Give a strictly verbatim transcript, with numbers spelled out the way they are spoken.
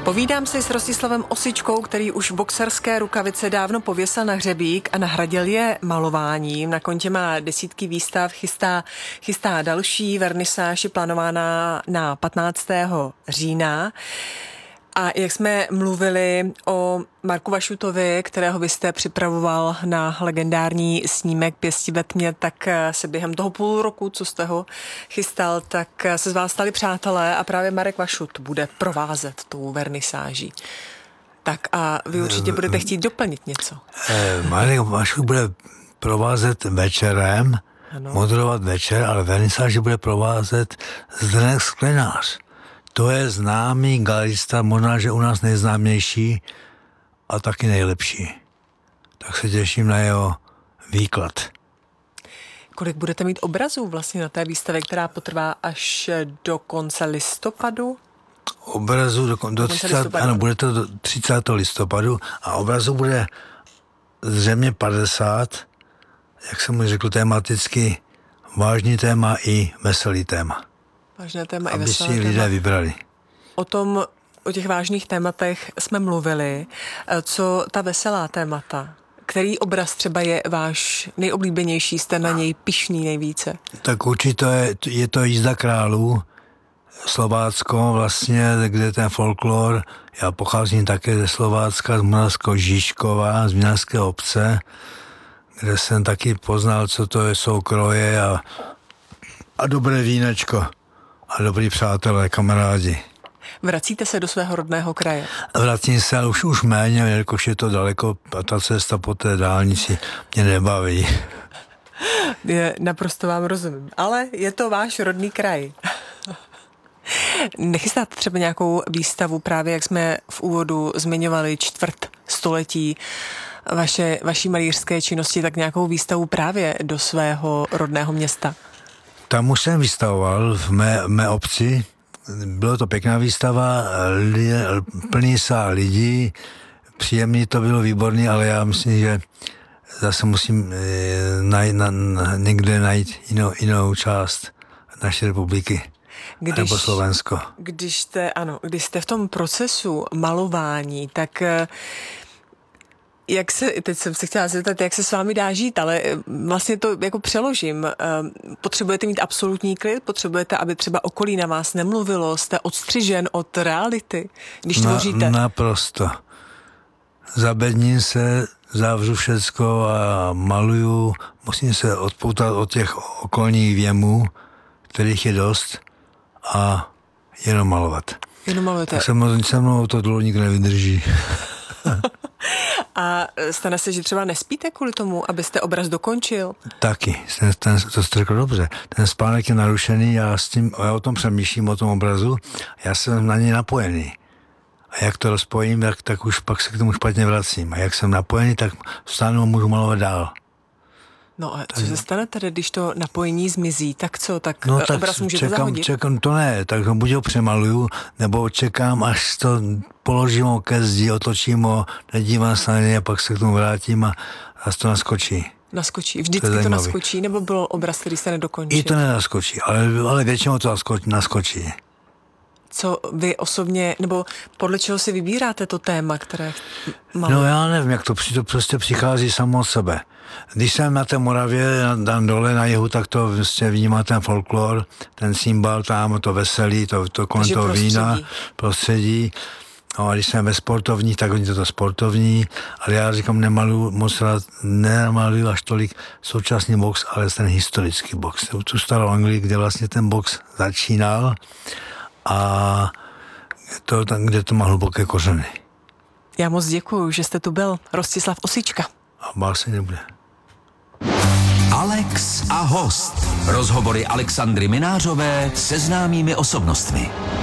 Povídám si s Rostislavem Osičkou, který už boxerské rukavice dávno pověsil na hřebík a nahradil je malováním. Na kontě má desítky výstav, chystá, chystá další, vernisáž je plánována na patnáctého října. A jak jsme mluvili o Marku Vašutovi, kterého vy jste připravoval na legendární snímek Pěsti ve tmě, tak se během toho půl roku, co jste ho chystal, tak se z vás stali přátelé a právě Marek Vašut bude provázet tou vernisáží. Tak a vy určitě budete chtít doplnit něco. Marek Vašut bude provázet večerem, ano. Moderovat večer, ale vernisáži bude provázet Zdeněk Sklenář. To je známý galerista, možná, že u nás nejznámější a taky nejlepší. Tak se těším na jeho výklad. Kolik budete mít obrazů vlastně na té výstavě, která potrvá až do konce listopadu? Obrazů do, do, do třicátého Ano, bude to do třicátého listopadu a obrazů bude zřejmě padesát, jak jsem mu řekl, tematicky vážný téma i veselý téma. Vážné téma aby i veselé si lidé téma. vybrali. O tom, o těch vážných tématech jsme mluvili. Co ta veselá témata? Který obraz třeba je váš nejoblíbenější, jste na něj pyšný nejvíce? Tak určitě je, je to Jízda králů, Slovácko vlastně, kde ten folklor, já pocházím také ze Slovácka, z Moravského Žižkova, z Vinařské obce, kde jsem taky poznal, co to jsou kroje a, a dobré vínečko. A dobrý přátelé, kamarádi. Vracíte se do svého rodného kraje? Vracím se, ale už, už méně, jelikož je to daleko a ta cesta po té dálnici mě nebaví. Je, naprosto vám rozumím, ale je to váš rodný kraj. Nechystáte třeba nějakou výstavu, právě jak jsme v úvodu zmiňovali čtvrt století vaše, vaší malířské činnosti, tak nějakou výstavu právě do svého rodného města? Tam už jsem vystavoval v mé, mé obci. Bylo to pěkná výstava, lidé, plný sál lidí, příjemný to bylo, výborný, ale já myslím, že zase musím najít, na, na, někde najít jinou, jinou část naší republiky. Když, nebo Slovensko. Když jste, ano, když jste v tom procesu malování, tak jak se, teď jsem se chtěla zeptat, jak se s vámi dá žít, ale vlastně to jako přeložím. Potřebujete mít absolutní klid? Potřebujete, aby třeba okolí na vás nemluvilo? Jste odstřižen od reality, když tvoříte? Na, naprosto. Zabedním se, zavřu všecko a maluju. Musím se odpoutat od těch okolních věmů, kterých je dost, a jenom malovat. Jenom malujete. Tak se mnou, se mnou to dlouho nikdo nevydrží. A stane se, že třeba nespíte kvůli tomu, abyste obraz dokončil? Taky, ten, ten, to jste řekl dobře. Ten spánek je narušený, já, s tím, já o tom přemýšlím, o tom obrazu, já jsem na něj napojený. A jak to rozpojím, tak, tak už pak se k tomu špatně vracím. A jak jsem napojený, tak vstánu a můžu malovat dál. No a co tak se stane tedy, když to napojení zmizí? Tak co, tak no, tak obraz můžete čekám, zahodit? Čekám, to ne, tak ho buď ho přemaluju, nebo čekám, až to položím ho ke zdi, otočím ho, nedívám se na něj a pak se k tomu vrátím a, a to naskočí. Naskočí. Vždycky to, to naskočí, nebo byl obraz, který jste nedokončil? I to nenaskočí, ale, ale většinou to naskočí. Co vy osobně, nebo podle čeho si vybíráte to téma, které malujete? No já nevím, jak to, to prostě přichází samo od sebe. Když jsem na té Moravě, tam dole na jihu, tak to vlastně vnímá ten folklor, ten cymbal tam, to veselí, to, to kolem toho prostředí. vína, prostředí. No a když jsem ve sportovní, tak oni to, to sportovní, ale já říkám, nemaluju moc rád, nemaluju až tolik současný box, ale ten historický box. Tu starou Anglii, kde vlastně ten box začínal a to tam, kde to má hluboké kořeny. Já moc děkuju, že jste tu byl, Rostislav Osička. A bál se nebude. Alex a host. Rozhovory Alexandry Minářové se známými osobnostmi.